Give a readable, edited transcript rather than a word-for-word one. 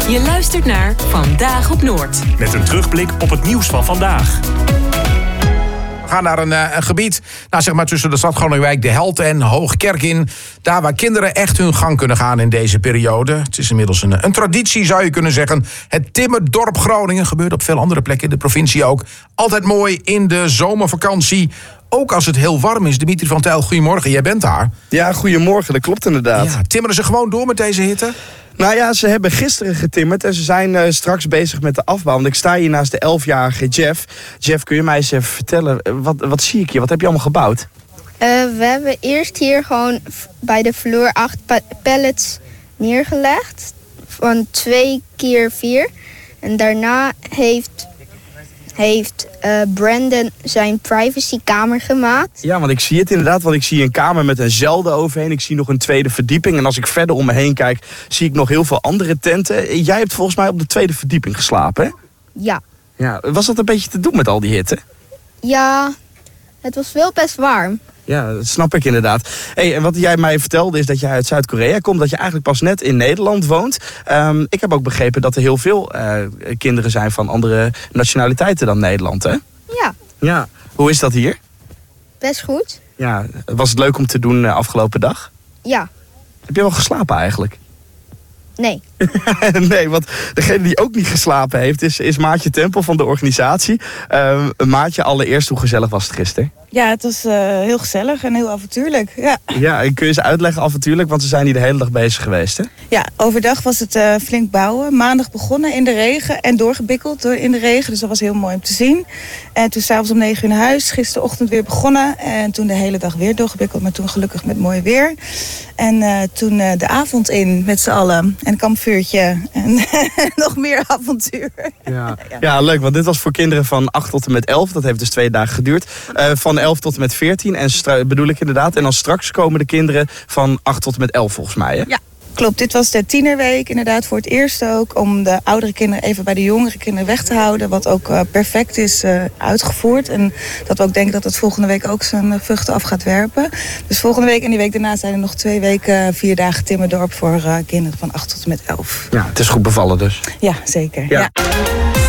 Je luistert naar Vandaag op Noord. Met een terugblik op het nieuws van vandaag. We gaan naar een gebied, zeg maar tussen de stad Groningenwijk, De Helt en Hoogkerk in. Daar waar kinderen echt hun gang kunnen gaan in deze periode. Het is inmiddels een traditie, zou je kunnen zeggen. Het Timmerdorp Groningen gebeurt op veel andere plekken in de provincie ook. Altijd mooi in de zomervakantie. Ook als het heel warm is. Dimitri van Tuyl, goedemorgen, jij bent daar. Ja, goedemorgen, dat klopt inderdaad. Ja, timmeren ze gewoon door met deze hitte? Nou ja, ze hebben gisteren getimmerd en ze zijn straks bezig met de afbouw. Want ik sta hier naast de 11-jarige Jeff. Jeff, kun je mij eens even vertellen, wat zie ik hier? Wat heb je allemaal gebouwd? We hebben eerst hier gewoon bij de vloer 8 pallets neergelegd. Van 2x4. En daarna heeft Brandon zijn privacykamer gemaakt. Ja, want ik zie het inderdaad. Want ik zie een kamer met een zelden overheen. Ik zie nog een tweede verdieping. En als ik verder om me heen kijk, zie ik nog heel veel andere tenten. Jij hebt volgens mij op de tweede verdieping geslapen, hè? Ja. Was dat een beetje te doen met al die hitte? Ja, het was wel best warm. Ja, dat snap ik inderdaad. En wat jij mij vertelde is dat jij uit Zuid-Korea komt. Dat je eigenlijk pas net in Nederland woont. Ik heb ook begrepen dat er heel veel kinderen zijn van andere nationaliteiten dan Nederland, hè? Ja. Hoe is dat hier? Best goed. Ja, was het leuk om te doen afgelopen dag? Ja. Heb je wel geslapen eigenlijk? Nee. Nee, want degene die ook niet geslapen heeft is Maartje Tempel van de organisatie. Maartje, allereerst, hoe gezellig was het gisteren? Ja, het was heel gezellig en heel avontuurlijk. Ja, en kun je ze uitleggen avontuurlijk, want ze zijn hier de hele dag bezig geweest, hè? Ja, overdag was het flink bouwen. Maandag begonnen in de regen en doorgebikkeld in de regen. Dus dat was heel mooi om te zien. En toen s'avonds om 9 uur naar huis. Gisterochtend weer begonnen. En toen de hele dag weer doorgebikkeld. Maar toen gelukkig met mooi weer. En toen de avond in met z'n allen. En een kampvuurtje. En nog meer avontuur. Ja, leuk. Want dit was voor kinderen van 8 tot en met 11. Dat heeft dus 2 dagen geduurd. Van 11 tot en met 14. En bedoel ik inderdaad. En dan straks komen de kinderen van 8 tot en met 11 volgens mij, hè? Ja. Klopt, dit was de tienerweek inderdaad voor het eerst ook. Om de oudere kinderen even bij de jongere kinderen weg te houden. Wat ook perfect is uitgevoerd. En dat we ook denken dat het volgende week ook zijn vruchten af gaat werpen. Dus volgende week en die week daarna zijn er nog 2 weken 4 dagen Timmerdorp voor kinderen van 8 tot en met 11. Ja, het is goed bevallen dus. Ja, zeker. Ja. Ja.